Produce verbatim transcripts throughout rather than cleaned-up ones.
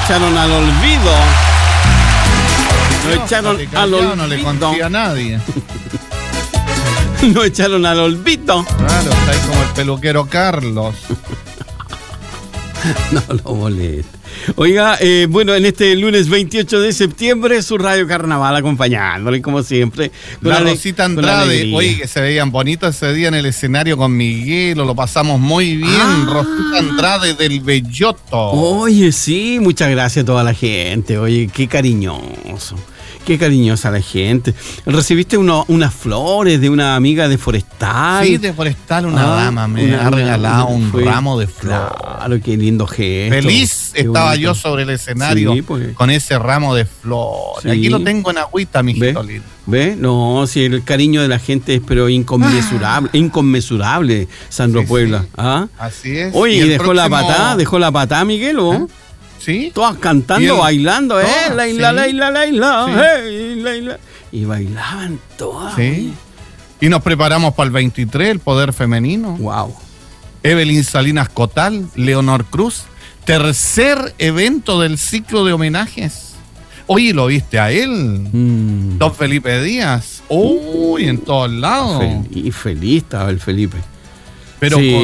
echaron al olvido. Lo echaron al olvido. No le conté a nadie. Lo echaron al olvido. Claro, está ahí como el peluquero Carlos. No lo moleste. Oiga, eh, bueno, en este lunes veintiocho de septiembre, su Radio Carnaval acompañándole, como siempre. La Rosita Andrade, oye, que se veían bonitos ese día en el escenario con Miguel, lo pasamos muy bien. Ah. Rosita Andrade del Belloto. Oye, sí, muchas gracias a toda la gente. Oye, qué cariñoso. Qué cariñosa la gente. Recibiste uno, unas flores de una amiga de Forestal. Sí, de Forestal, una ah, dama me una, ha regalado una, un fue, ramo de flores. Claro, qué lindo gesto. Feliz qué estaba bonito. Yo sobre el escenario sí, pues, con ese ramo de flores. Sí. Aquí lo tengo en agüita, mijito lindo. ¿Ve? No, si el cariño de la gente es pero inconmensurable, ah. inconmensurable, Sandro sí, Puebla. Sí. ¿Ah? Así es. Oye, ¿y dejó próximo... la patada? ¿Dejó la patada, Miguel? ¿O? ¿Eh? Sí. Todas cantando, el... bailando, ¿eh? Oh, la isla, sí. la isla, la isla, sí. hey, la isla. Y bailaban todas. Sí. Y nos preparamos para el veintitrés, el poder femenino. Wow. Evelyn Salinas Cotal, Leonor Cruz. Tercer evento del ciclo de homenajes. Oye, ¿lo viste a él? Mm. Don Felipe Díaz. Uy, en todos lados. Feliz, feliz estaba el Felipe. Pero sí.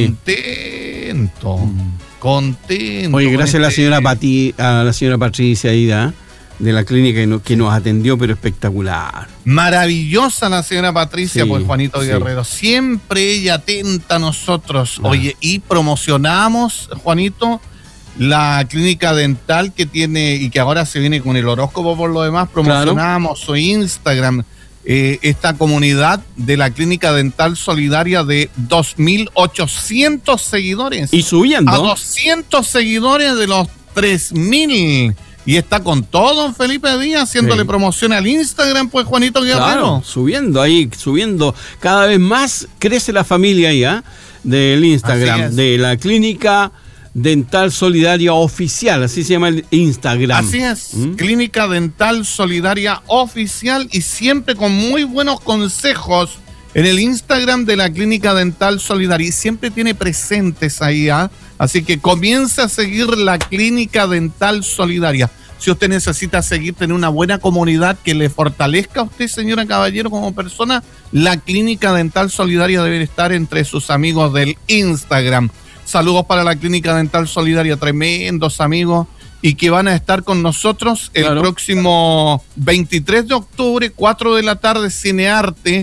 contento. Mm. Contento. Oye, gracias a la señora Pati, a la señora Patricia Ida de la clínica que nos, que nos atendió, pero espectacular. Maravillosa la señora Patricia, sí, pues Juanito sí. Guerrero. Siempre ella atenta a nosotros. Ah. Oye, y promocionamos, Juanito, la clínica dental que tiene y que ahora se viene con el horóscopo por lo demás. Promocionamos claro. su Instagram. Eh, esta comunidad de la Clínica Dental Solidaria de dos mil ochocientos seguidores. Y subiendo. A doscientos seguidores de los tres mil. Y está con todo Felipe Díaz haciéndole sí. promoción al Instagram, pues Juanito Guerrero. Claro, subiendo ahí, subiendo. Cada vez más crece la familia ahí, ¿eh? Del Instagram, de la Clínica Dental Solidaria Oficial, así se llama el Instagram. Así es, ¿Mm? Clínica Dental Solidaria Oficial y siempre con muy buenos consejos en el Instagram de la Clínica Dental Solidaria y siempre tiene presentes ahí, ¿eh? Así que comienza a seguir la Clínica Dental Solidaria. Si usted necesita seguir, tener una buena comunidad que le fortalezca a usted, señora caballero, como persona, la Clínica Dental Solidaria debe estar entre sus amigos del Instagram. Saludos para la Clínica Dental Solidaria, tremendos amigos, y que van a estar con nosotros el claro. próximo veintitrés de octubre, cuatro de la tarde, Cinearte,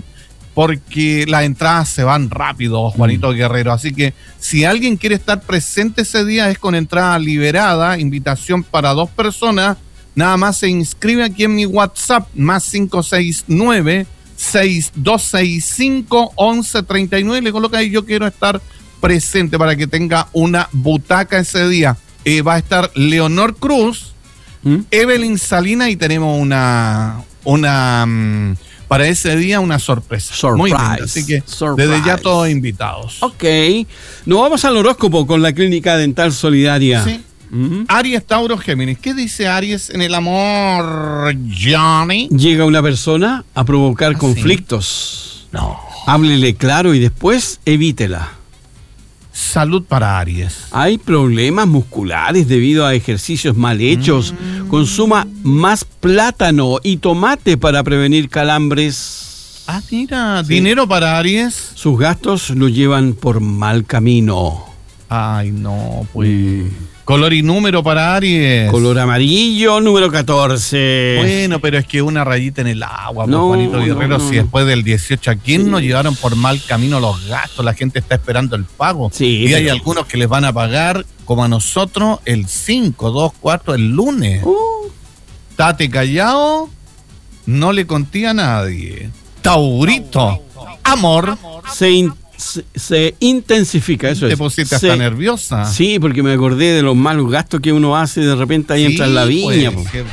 porque las entradas se van rápido, Juanito mm. Guerrero. Así que si alguien quiere estar presente ese día, es con entrada liberada, invitación para dos personas. Nada más se inscribe aquí en mi WhatsApp, más cinco seis nueve, seis dos seis cinco, once treinta y nueve. Le coloca ahí, yo quiero estar presente para que tenga una butaca ese día. Eh, va a estar Leonor Cruz, ¿Mm? Evelyn Salinas y tenemos una, una um, para ese día una sorpresa. Surprise. Muy linda, así que Surprise. Desde ya todos invitados. Ok, nos vamos al horóscopo con la Clínica Dental Solidaria. Sí. ¿Mm? Aries, Tauro, Géminis. ¿Qué dice Aries en el amor, Johnny? Llega una persona a provocar ¿Ah, sí? conflictos. No. Háblele claro y después evítela. Salud para Aries. Hay problemas musculares debido a ejercicios mal hechos. Mm. Consuma más plátano y tomate para prevenir calambres. Ah, mira, sí. Dinero para Aries. Sus gastos lo llevan por mal camino. Ay, no, pues. Mm. Color y número para Aries. Color amarillo, número catorce. Bueno, pero es que una rayita en el agua, no, Juanito Guerrero, no, no. Si después del dieciocho, ¿a quién sí. nos llevaron por mal camino los gastos? La gente está esperando el pago. Sí, y hay algunos que les van a pagar, como a nosotros, el cinco, dos, cuatro, el lunes. Uh. Tate callado, no le conté a nadie. Taurito, amor. Se in- Se, se intensifica, eso ¿Te es. Te pusiste se, hasta nerviosa? Sí, porque me acordé de los malos gastos que uno hace de repente ahí sí, entra en la viña. Pues, que...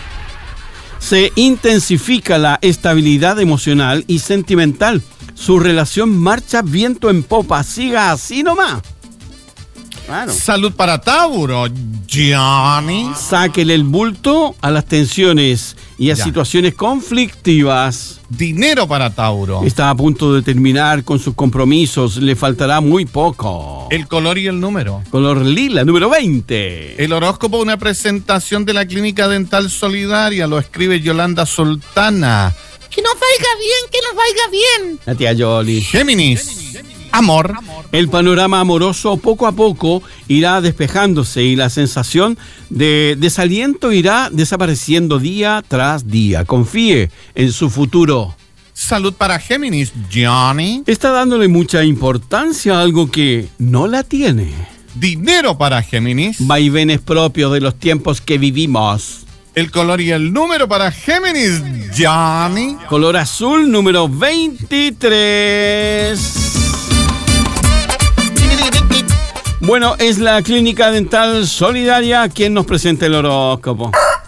Se intensifica la estabilidad emocional y sentimental. Su relación marcha viento en popa. Siga así nomás. Claro. Salud para Tauro, Johnny. Sáquele el bulto a las tensiones y a ya. situaciones conflictivas. Dinero para Tauro. Está a punto de terminar con sus compromisos, le faltará muy poco. El color y el número. Color lila, número veinte. El horóscopo, una presentación de la Clínica Dental Solidaria, lo escribe Yolanda Sultana. Que nos vaya bien, que nos vaya bien. La tía Yoli. Géminis, amor. El panorama amoroso poco a poco irá despejándose y la sensación de desaliento irá desapareciendo día tras día. Confíe en su futuro. Salud para Géminis, Johnny. Está dándole mucha importancia a algo que no la tiene. Dinero para Géminis. Vaivenes propios de los tiempos que vivimos. El color y el número para Géminis, Johnny. Color azul, número veintitrés. Bueno, es la Clínica Dental Solidaria quien nos presenta el horóscopo.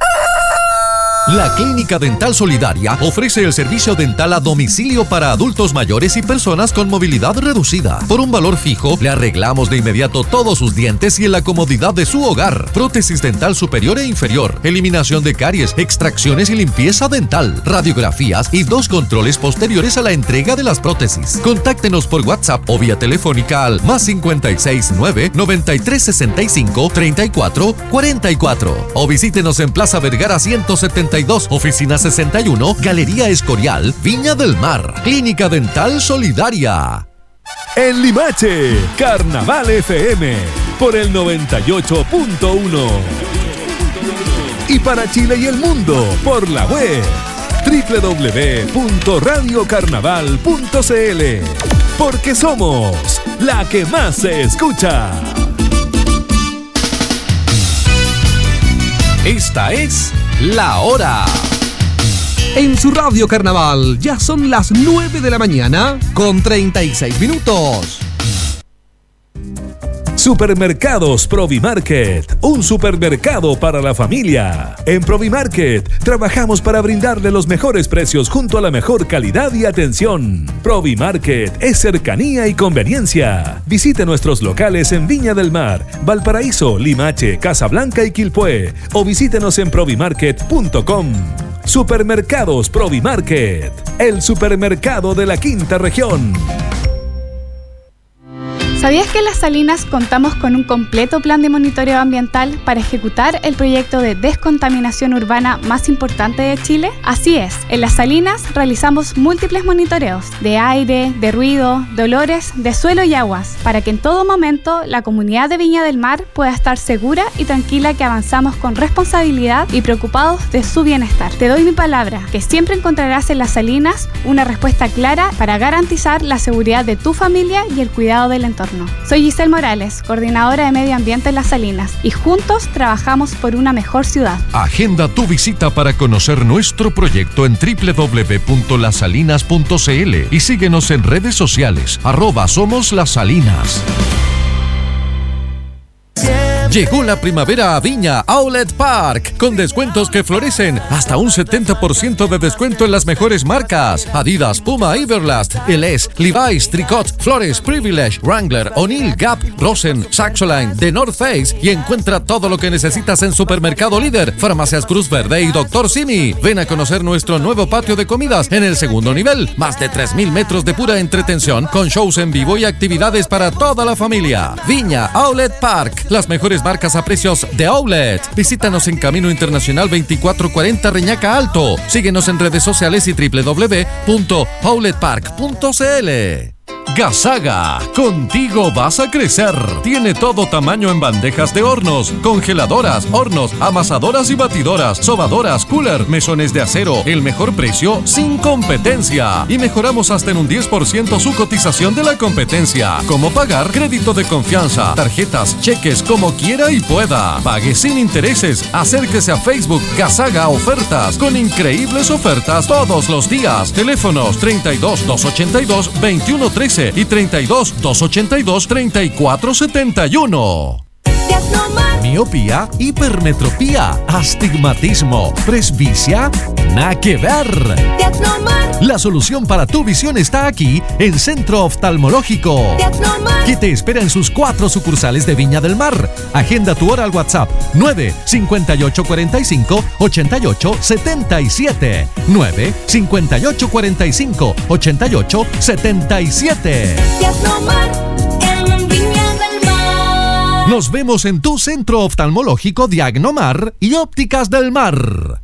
La Clínica Dental Solidaria ofrece el servicio dental a domicilio para adultos mayores y personas con movilidad reducida. Por un valor fijo, le arreglamos de inmediato todos sus dientes y en la comodidad de su hogar. Prótesis dental superior e inferior, eliminación de caries, extracciones y limpieza dental, radiografías y dos controles posteriores a la entrega de las prótesis. Contáctenos por WhatsApp o vía telefónica al más cincuenta y seis nueve, noventa y tres sesenta y cinco, treinta y cuatro cuarenta y cuatro o visítenos en Plaza Vergara ciento setenta y dos, oficina sesenta y uno, Galería Escorial, Viña del Mar. Clínica Dental Solidaria. En Limache, Carnaval F M por el noventa y ocho punto uno. Y para Chile y el mundo por la web doble u doble u doble u punto radio carnaval punto c l. Porque somos la que más se escucha. Esta es La Hora. En su radio Carnaval ya son las nueve de la mañana con treinta y seis minutos. Supermercados Provimarket, un supermercado para la familia. En Provimarket trabajamos para brindarle los mejores precios junto a la mejor calidad y atención. Provimarket es cercanía y conveniencia. Visite nuestros locales en Viña del Mar, Valparaíso, Limache, Casablanca y Quilpué o visítenos en provimarket punto com. Supermercados Provimarket, el supermercado de la quinta región. ¿Sabías que en Las Salinas contamos con un completo plan de monitoreo ambiental para ejecutar el proyecto de descontaminación urbana más importante de Chile? Así es, en Las Salinas realizamos múltiples monitoreos de aire, de ruido, de olores, de suelo y aguas, para que en todo momento la comunidad de Viña del Mar pueda estar segura y tranquila que avanzamos con responsabilidad y preocupados de su bienestar. Te doy mi palabra, que siempre encontrarás en Las Salinas una respuesta clara para garantizar la seguridad de tu familia y el cuidado del entorno. Soy Giselle Morales, coordinadora de Medio Ambiente en Las Salinas, y juntos trabajamos por una mejor ciudad. Agenda tu visita para conocer nuestro proyecto en doble u doble u doble u punto las salinas punto c l y síguenos en redes sociales, arroba Somos Las Salinas. Llegó la primavera a Viña Outlet Park, con descuentos que florecen, hasta un setenta por ciento de descuento en las mejores marcas: Adidas, Puma, Everlast, L S, Levi's, Tricot, Flores, Privilege, Wrangler, O'Neill, Gap, Rosen, Saxoline, The North Face, y encuentra todo lo que necesitas en Supermercado Líder, Farmacias Cruz Verde y Doctor Simi. Ven a conocer nuestro nuevo patio de comidas en el segundo nivel, más de tres mil metros de pura entretención, con shows en vivo y actividades para toda la familia. Viña Outlet Park, las mejores marcas a precios de outlet. Visítanos en Camino Internacional veinticuatro cuarenta Reñaca Alto. Síguenos en redes sociales y doble u doble u doble u punto outlet park punto c l. Gasaga, contigo vas a crecer. Tiene todo tamaño en bandejas de hornos, congeladoras, hornos, amasadoras y batidoras, sobadoras, cooler, mesones de acero. El mejor precio sin competencia. Y mejoramos hasta en un diez por ciento su cotización de la competencia. ¿Cómo pagar? Crédito de confianza, tarjetas, cheques, como quiera y pueda. Pague sin intereses. Acérquese a Facebook Gasaga Ofertas, con increíbles ofertas todos los días. Teléfonos treinta y dos, doscientos ochenta y dos, veintiuno trece y treinta y dos, doscientos ochenta y dos, treinta y cuatro setenta y uno. miopía, hipermetropía, astigmatismo, presbicia, nada que ver. Diagnomar. La solución para tu visión está aquí en Centro Oftalmológico, Diagnomar. que te espera en sus cuatro sucursales de Viña del Mar. Agenda tu hora al WhatsApp nueve cincuenta y ocho cuarenta y cinco ochenta y ocho setenta y siete. nueve cincuenta y ocho cuarenta y cinco ochenta y ocho setenta y siete. Diagnomar en Viña del Mar. Nos vemos en tu Centro Oftalmológico Diagnomar y Ópticas del Mar.